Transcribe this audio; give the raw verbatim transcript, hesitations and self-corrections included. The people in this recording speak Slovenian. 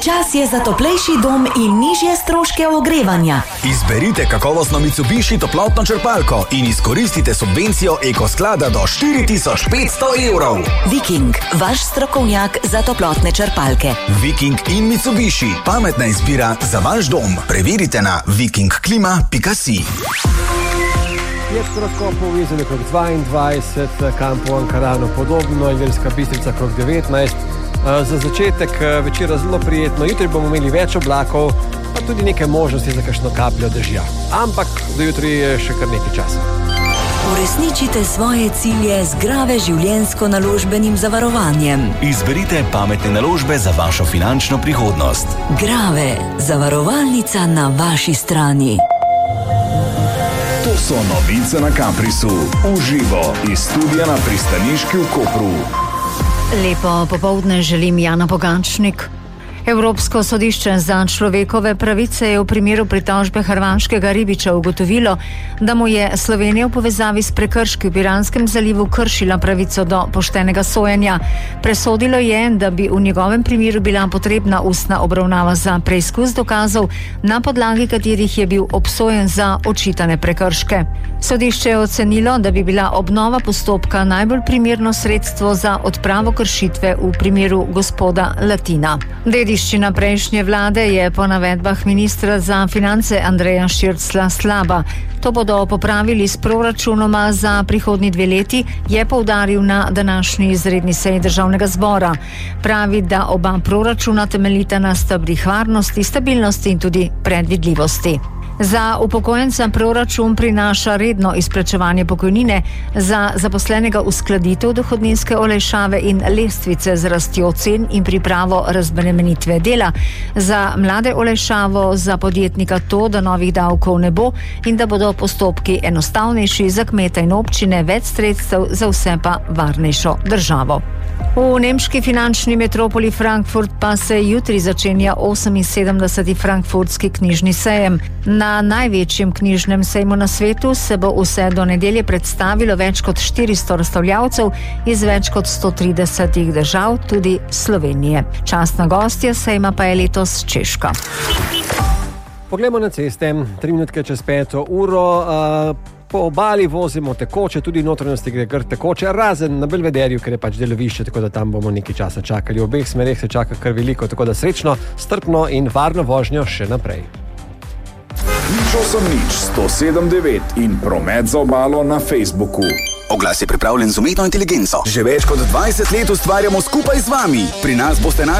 Čas je za toplejši dom in nižje stroške ogrevanja. Izberite kakovostno Mitsubishi toplotno črpalko in izkoristite subvencijo Ekosklada do štiri tisoč petsto evrov. Viking, vaš strokovnjak za toplotne črpalke. Viking in Mitsubishi, pametna izbira za vaš dom. Preverite na viking klima pika si. Je horoskopov izvedel krog dvaindvajset, kampo Ankarano podobno, Ilirska Bistrica krog devetnajst. Za začetek večera zelo prijetno, jutri bomo imeli več oblakov, pa tudi nekaj možnosti za kakšno kapljo dežja. Ampak do jutri je še kar nekaj časa. Uresničite svoje cilje z Grave življenjsko-naložbenim zavarovanjem. Izberite pametne naložbe za vašo finančno prihodnost. Grave, zavarovalnica na vaši strani. To so novice na Kamprisu, uživo iz studia na Pristaniški v Kopru. Lepo popoldne želim, Jana Pogačnik. Evropsko sodišče za človekove pravice je v primeru pritožbe hrvaškega ribiča ugotovilo, da mu je Slovenija v povezavi s prekrški v Piranskem zalivu kršila pravico do poštenega sojenja. Presodilo je, da bi v njegovem primeru bila potrebna ustna obravnava za preizkus dokazov, na podlagi katerih je bil obsojen za očitane prekrške. Sodišče je ocenilo, da bi bila obnova postopka najbolj primerno sredstvo za odpravo kršitve v primeru gospoda Latina. Dediščina prejšnje vlade je po navedbah ministra za finance Andreja Širclja slaba. To bodo popravili s proračunoma za prihodnji dve leti, je poudaril na današnji izredni seji državnega zbora. Pravi, da oba proračuna temeljita na stebrih varnosti, stabilnosti in tudi predvidljivosti. Za upokojenca proračun prinaša redno izplačevanje pokojnine, za zaposlenega uskladitev dohodninske olajšave in lestvice z rastjo cen in pripravo razbremenitve dela, za mlade olajšavo, za podjetnika to, da novih davkov ne bo in da bodo postopki enostavnejši, za kmeta in občine več sredstev, za vse pa varnejšo državo. V nemški finančni metropoli Frankfurt pa se jutri začenja oseminsedemdeseti frankfurtski knjižni sejem. Na največjem knjižnem sejmu na svetu se bo vse do nedelje predstavilo več kot štiristo razstavljavcev iz več kot sto tridesetih držav, tudi Slovenije. Častna gostja sejma pa je letos Češka. Poglejmo na ceste, tri minutke čez peto uro. Uh... Po obali vozimo tekoče, tudi notranjosti gre kar tekoče, razen na Belvederju, ker je pač delovišče, tako da tam bomo nekaj časa čakali. V obeh smereh se čaka kar veliko, tako da srečno, strpno in varno vožnjo še naprej. Nič osem nič, sto sedem devet in promet za obalo na Facebooku. Oglas je pripravljen z umetno inteligenco. Že več kot dvajset let ustvarjamo skupaj z vami. Pri nas boste